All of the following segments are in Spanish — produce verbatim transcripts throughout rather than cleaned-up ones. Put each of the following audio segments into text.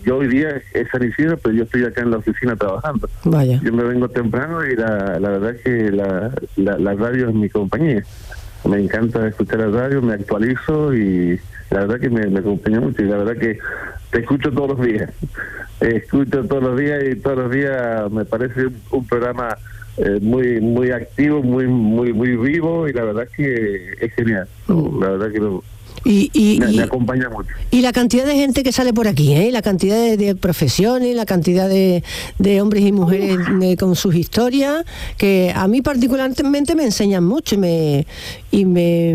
yo hoy día es San Isidro, pero yo estoy acá en la oficina trabajando. Vaya. Yo me vengo temprano y la, la verdad que la, la, la radio es mi compañía. Me encanta escuchar la radio, me actualizo y la verdad que me, me acompaña mucho. Y la verdad que te escucho todos los días. Escucho todos los días y todos los días me parece un, un programa eh, muy muy activo, muy muy muy vivo y la verdad que es genial. Mm. La verdad que lo, y, y, me, y, me acompaña mucho. Y la cantidad de gente que sale por aquí, ¿eh? La cantidad de, de profesiones, la cantidad de, de hombres y mujeres de, con sus historias, que a mí particularmente me enseñan mucho y me y me,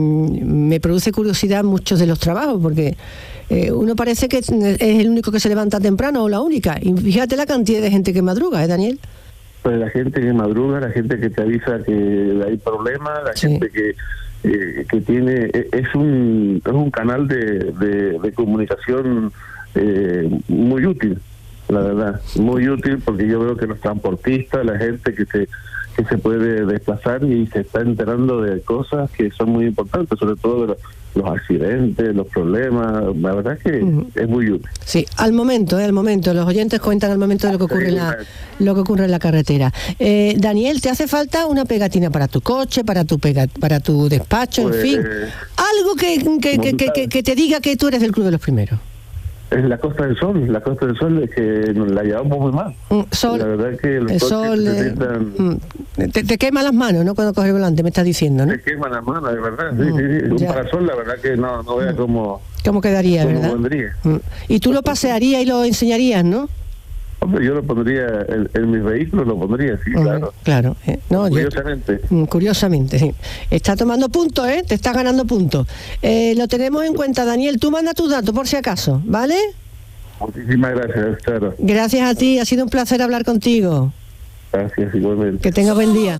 me produce curiosidad muchos de los trabajos, porque eh, uno parece que es el único que se levanta temprano o la única. Y fíjate la cantidad de gente que madruga, ¿eh, Daniel? Pues la gente que madruga, la gente que te avisa que hay problemas, la sí. gente que eh, que tiene es un es un canal de, de, de comunicación eh, muy útil, la verdad, muy útil, porque yo veo que los transportistas, la gente que se que se puede desplazar y se está enterando de cosas que son muy importantes, sobre todo de los, los accidentes, los problemas. La verdad es que uh-huh. es muy útil. Sí, al momento, eh, al momento, los oyentes cuentan al momento de lo que ocurre en la, lo que ocurre en la carretera. Eh, Daniel, ¿te hace falta una pegatina para tu coche, para tu pega, para tu despacho, pues, en fin? Algo que que, que, que, que que te diga que tú eres del Club de los Primeros. Es la Costa del Sol, la Costa del Sol es que nos la llevamos muy mal. Sol, la verdad es que los el sol necesitan... eh, te, te quema las manos, ¿no? Cuando coges el volante, me estás diciendo, ¿no? Te quema las manos, de verdad, sí, sí, sí. Un ya. parasol, la verdad que no, no vea cómo... ¿Cómo quedaría, cómo verdad? Vendría. Y tú lo pasearías y lo enseñarías, ¿no? Hombre, yo lo pondría, en, en mis vehículos lo pondría, sí, uh-huh, claro. Claro, eh, no, curiosamente. Yo, curiosamente, sí. Está tomando puntos, ¿eh? Te estás ganando puntos. Eh, lo tenemos en cuenta, Daniel. Tú manda tus datos, por si acaso, ¿vale? Muchísimas gracias, claro. Gracias a ti, ha sido un placer hablar contigo. Gracias, igualmente. Que tenga buen día.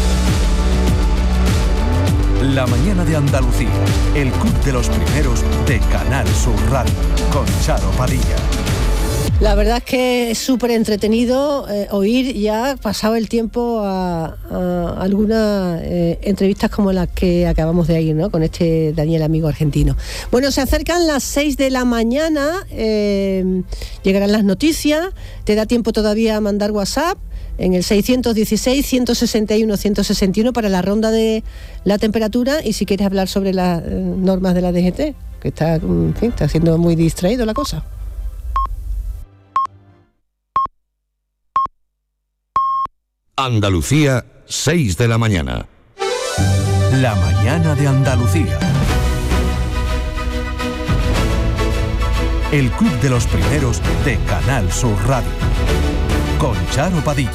La mañana de Andalucía, el Club de los Primeros de Canal Sur Radio, con Charo Padilla. La verdad es que es súper entretenido eh, oír ya, pasado el tiempo, a, a algunas eh, entrevistas como las que acabamos de oír, ¿no? Con este Daniel, amigo argentino. Bueno, se acercan las seis de la mañana, eh, llegarán las noticias, te da tiempo todavía a mandar WhatsApp en el seiscientos dieciséis, ciento sesenta y uno, ciento sesenta y uno para la ronda de la temperatura, y si quieres hablar sobre las eh, normas de la D G T, que está, en fin, está siendo muy distraído la cosa. Andalucía, seis de la mañana. La mañana de Andalucía. El Club de los Primeros de Canal Sur Radio, con Charo Padilla.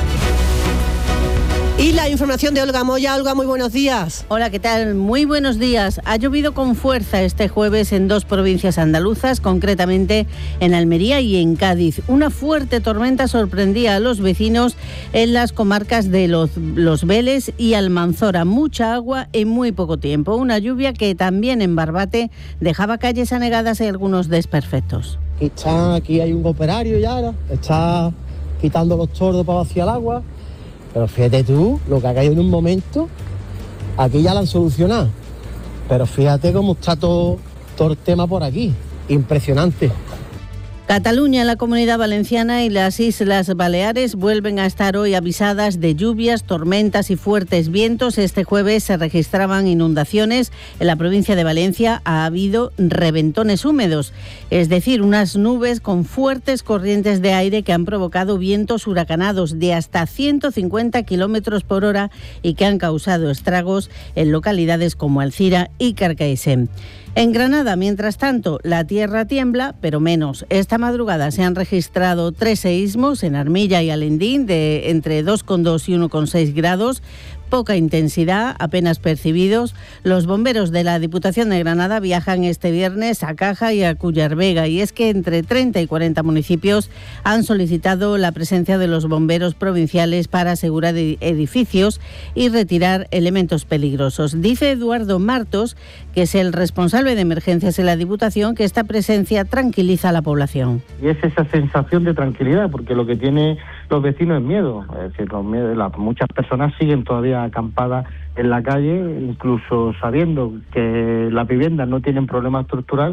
Y la información de Olga Moya. Olga, muy buenos días. Hola, ¿qué tal? Muy buenos días. Ha llovido con fuerza este jueves en dos provincias andaluzas, concretamente en Almería y en Cádiz. Una fuerte tormenta sorprendía a los vecinos en las comarcas de Los, los Vélez y Almanzora. Mucha agua en muy poco tiempo. Una lluvia que también en Barbate dejaba calles anegadas y algunos desperfectos. Aquí, está, aquí hay un operario ya, está quitando los tordos para vaciar el agua. Pero fíjate tú, lo que ha caído en un momento, aquí ya lo han solucionado. Pero fíjate cómo está todo, todo el tema por aquí. Impresionante. Cataluña, la Comunidad Valenciana y las Islas Baleares vuelven a estar hoy avisadas de lluvias, tormentas y fuertes vientos. Este jueves se registraban inundaciones. En la provincia de Valencia ha habido reventones húmedos, es decir, unas nubes con fuertes corrientes de aire que han provocado vientos huracanados de hasta ciento cincuenta kilómetros por hora y que han causado estragos en localidades como Alcira y Carcaixent. En Granada, mientras tanto, la tierra tiembla, pero menos. Esta madrugada se han registrado tres seísmos en Armilla y Alendín de entre dos coma dos y uno coma seis grados. Poca intensidad, apenas percibidos. Los bomberos de la Diputación de Granada viajan este viernes a Caja y a Cullervega, y es que entre treinta y cuarenta municipios han solicitado la presencia de los bomberos provinciales para asegurar edificios y retirar elementos peligrosos. Dice Eduardo Martos, que es el responsable de emergencias en la Diputación, que esta presencia tranquiliza a la población. Y es esa sensación de tranquilidad, porque lo que tiene los vecinos es miedo. Es decir, los miedos, las, muchas personas siguen todavía acampadas en la calle, incluso sabiendo que las viviendas no tienen problema estructural,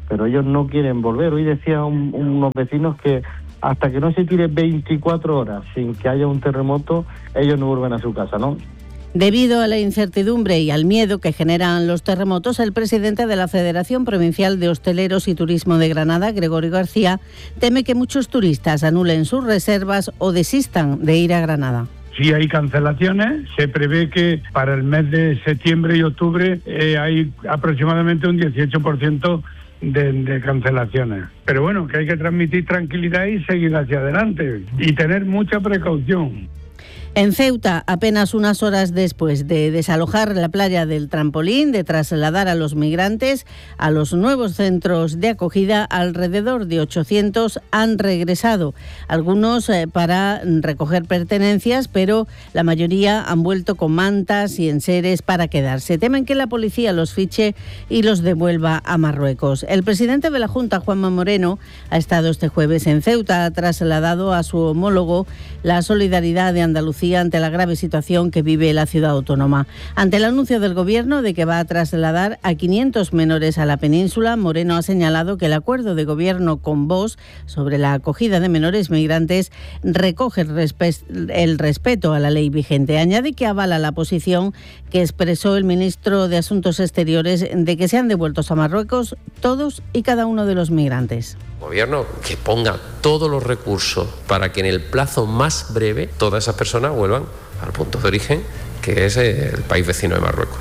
pero ellos no quieren volver. Hoy decía un, unos vecinos que hasta que no se tire veinticuatro horas sin que haya un terremoto, ellos no vuelven a su casa, ¿no? Debido a la incertidumbre y al miedo que generan los terremotos, el presidente de la Federación Provincial de Hosteleros y Turismo de Granada, Gregorio García, teme que muchos turistas anulen sus reservas o desistan de ir a Granada. Sí hay cancelaciones, se prevé que para el mes de septiembre y octubre eh, hay aproximadamente un dieciocho por ciento de, de cancelaciones. Pero bueno, que hay que transmitir tranquilidad y seguir hacia adelante y tener mucha precaución. En Ceuta, apenas unas horas después de desalojar la playa del Trampolín, de trasladar a los migrantes a los nuevos centros de acogida, alrededor de ochocientos han regresado. Algunos eh, para recoger pertenencias, pero la mayoría han vuelto con mantas y enseres para quedarse. Temen que la policía los fiche y los devuelva a Marruecos. El presidente de la Junta, Juanma Moreno, ha estado este jueves en Ceuta, ha trasladado a su homólogo la solidaridad de Andalucía ante la grave situación que vive la ciudad autónoma. Ante el anuncio del Gobierno de que va a trasladar a quinientos menores a la península, Moreno ha señalado que el acuerdo de Gobierno con Vox sobre la acogida de menores migrantes recoge el, respe- el respeto a la ley vigente. Añade que avala la posición que expresó el ministro de Asuntos Exteriores de que sean devueltos a Marruecos todos y cada uno de los migrantes. Gobierno que ponga todos los recursos para que en el plazo más breve todas esas personas vuelvan al punto de origen, que es el país vecino de Marruecos.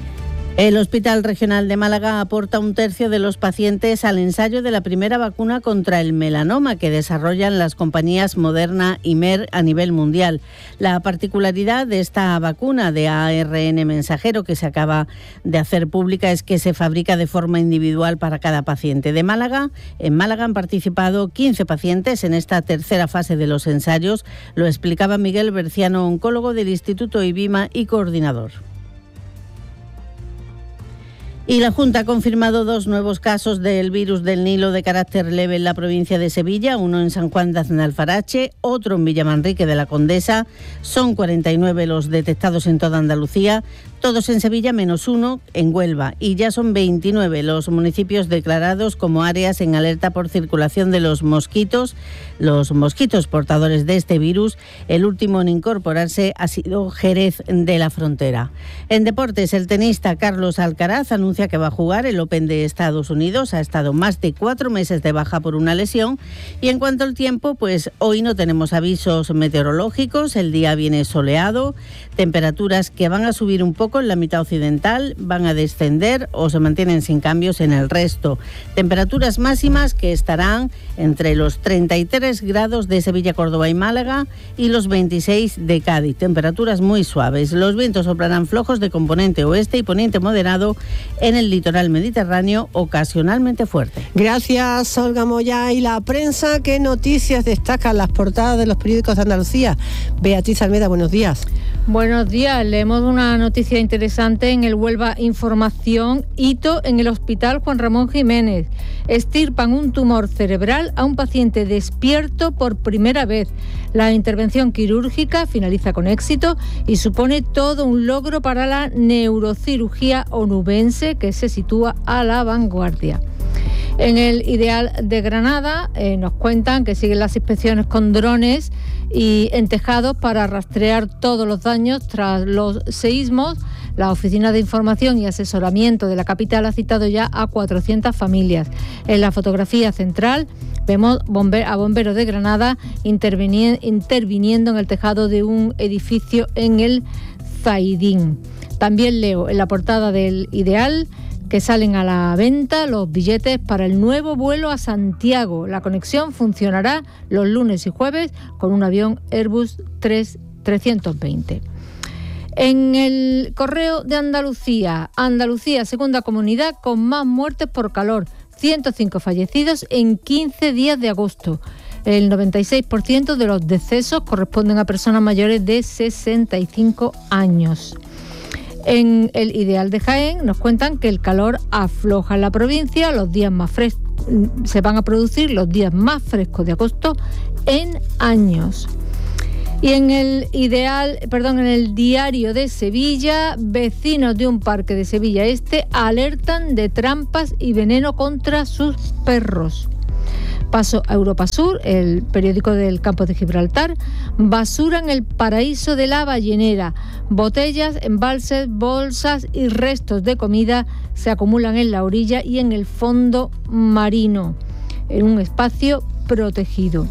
El Hospital Regional de Málaga aporta un tercio de los pacientes al ensayo de la primera vacuna contra el melanoma que desarrollan las compañías Moderna y Merck a nivel mundial. La particularidad de esta vacuna de A R N mensajero que se acaba de hacer pública es que se fabrica de forma individual para cada paciente. De Málaga, en Málaga han participado quince pacientes en esta tercera fase de los ensayos. Lo explicaba Miguel Berciano, oncólogo del Instituto IBIMA y coordinador. Y la Junta ha confirmado dos nuevos casos del virus del Nilo de carácter leve en la provincia de Sevilla, uno en San Juan de Aznalfarache, otro en Villamanrique de la Condesa. Son cuarenta y nueve los detectados en toda Andalucía, todos en Sevilla menos uno en Huelva, y ya son veintinueve los municipios declarados como áreas en alerta por circulación de los mosquitos, los mosquitos portadores de este virus. El último en incorporarse ha sido Jerez de la Frontera. En deportes, el tenista Carlos Alcaraz anuncia que va a jugar el Open de Estados Unidos. Ha estado más de cuatro meses de baja por una lesión. Y en cuanto al tiempo, pues hoy no tenemos avisos meteorológicos, el día viene soleado, temperaturas que van a subir un poco en la mitad occidental, van a descender o se mantienen sin cambios en el resto. Temperaturas máximas que estarán entre los treinta y tres grados de Sevilla, Córdoba y Málaga y los veintiséis de Cádiz. Temperaturas muy suaves. Los vientos soplarán flojos de componente oeste y poniente moderado en el litoral mediterráneo, ocasionalmente fuerte. Gracias, Olga Moya. Y la prensa, ¿qué noticias destacan las portadas de los periódicos de Andalucía? Beatriz Almeda, buenos días. Buenos días. Leemos una noticia interesante en el Huelva Información. Hito en el Hospital Juan Ramón Jiménez. Extirpan un tumor cerebral a un paciente despierto por primera vez. La intervención quirúrgica finaliza con éxito y supone todo un logro para la neurocirugía onubense, que se sitúa a la vanguardia. En el Ideal de Granada eh, nos cuentan que siguen las inspecciones con drones y en tejados para rastrear todos los daños tras los seísmos. La Oficina de Información y Asesoramiento de la capital ha citado ya a cuatrocientas familias. En la fotografía central vemos bomber- a bomberos de Granada interveni- interviniendo en el tejado de un edificio en el Zaidín. También leo en la portada del Ideal que salen a la venta los billetes para el nuevo vuelo a Santiago. La conexión funcionará los lunes y jueves con un avión Airbus trescientos veinte. En el Correo de Andalucía, Andalucía, segunda comunidad con más muertes por calor, ciento cinco fallecidos en quince días de agosto. El noventa y seis por ciento de los decesos corresponden a personas mayores de sesenta y cinco años. En el Ideal de Jaén nos cuentan que el calor afloja en la provincia, los días más frescos, se van a producir los días más frescos de agosto en años. Y en el ideal, perdón, en el Diario de Sevilla, vecinos de un parque de Sevilla Este alertan de trampas y veneno contra sus perros. Paso a Europa Sur, el periódico del Campo de Gibraltar. Basura en el paraíso de la ballenera. Botellas, embalses, bolsas y restos de comida se acumulan en la orilla y en el fondo marino, en un espacio protegido.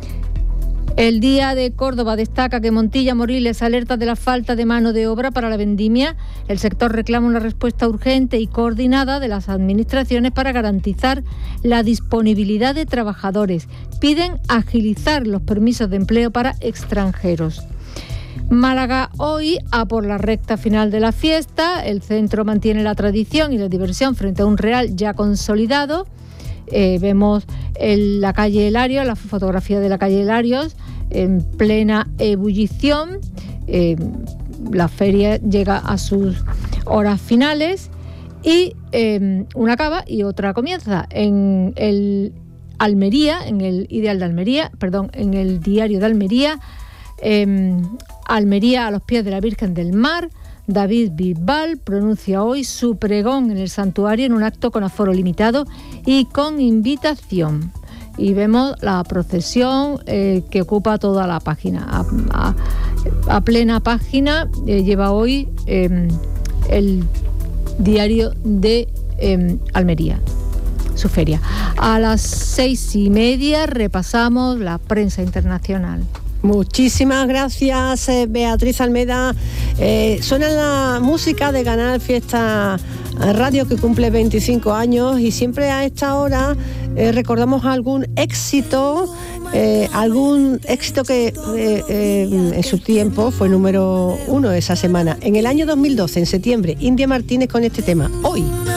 El Día de Córdoba destaca que Montilla Moriles alerta de la falta de mano de obra para la vendimia. El sector reclama una respuesta urgente y coordinada de las administraciones para garantizar la disponibilidad de trabajadores. Piden agilizar los permisos de empleo para extranjeros. Málaga hoy, a por la recta final de la fiesta. El centro mantiene la tradición y la diversión frente a un Real ya consolidado. Eh, vemos en la calle Hilarios, la fotografía de la calle Hilarios en plena ebullición. Eh, la feria llega a sus horas finales y eh, una acaba y otra comienza. En el Almería, en el Ideal de Almería, perdón, en el Diario de Almería, eh, Almería a los pies de la Virgen del Mar. David Bisbal pronuncia hoy su pregón en el santuario en un acto con aforo limitado y con invitación. Y vemos la procesión eh, que ocupa toda la página. A, a, a plena página eh, lleva hoy eh, el Diario de eh, Almería, su feria. A las seis y media repasamos la prensa internacional. Muchísimas gracias, eh, Beatriz Almeda. Eh, suena la música de Canal Fiesta Radio, que cumple veinticinco años, y siempre a esta hora eh, recordamos algún éxito, eh, algún éxito que eh, eh, en su tiempo fue número uno esa semana. En el año dos mil doce, en septiembre, India Martínez con este tema, Hoy.